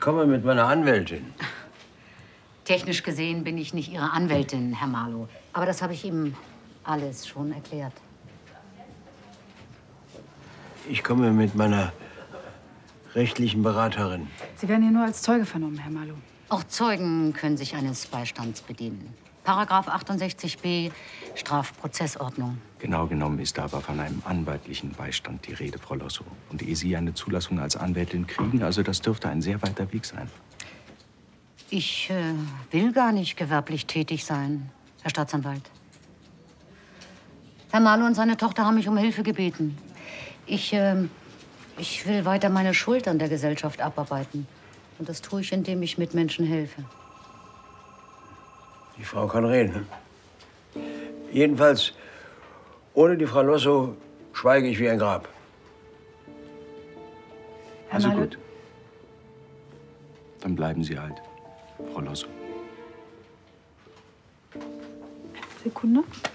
komme mit meiner Anwältin. Technisch gesehen bin ich nicht Ihre Anwältin, Herr Marlow. Aber das habe ich ihm alles schon erklärt. Ich komme mit meiner rechtlichen Beraterin. Sie werden hier nur als Zeuge vernommen, Herr Marlow. Auch Zeugen können sich eines Beistands bedienen. Paragraph 68b Strafprozessordnung. Genau genommen ist aber von einem anwaltlichen Beistand die Rede, Frau Losso. Und ehe Sie eine Zulassung als Anwältin kriegen, also das dürfte ein sehr weiter Weg sein. Ich will gar nicht gewerblich tätig sein, Herr Staatsanwalt. Herr Marlow und seine Tochter haben mich um Hilfe gebeten. Ich will weiter meine Schuld an der Gesellschaft abarbeiten. Und das tue ich, indem ich Mitmenschen helfe. Die Frau kann reden. Jedenfalls, ohne die Frau Losso schweige ich wie ein Grab. Also gut. Dann bleiben Sie halt, Frau Losso. Sekunde.